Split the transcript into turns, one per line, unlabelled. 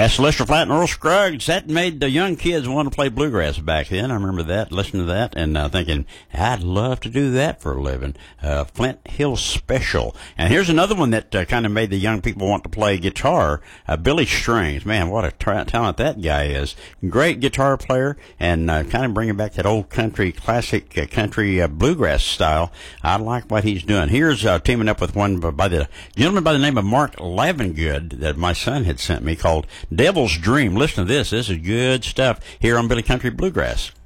That's Lester Flatt and Earl Scruggs. That made the young kids want to play bluegrass back then. I remember that, listening to that, and thinking, I'd love to do that for a living. Flint Hill Special. And here's another one that kind of made the young people want to play guitar. Billy Strings. Man, what a talent that guy is. Great guitar player, and kind of bringing back that old country, classic country bluegrass style. I like what he's doing. Here's teaming up with one by the gentleman by the name of Mark Lavengood that my son had sent me, called Devil's Dream. Listen to this. This is good stuff here on Billy Country Bluegrass.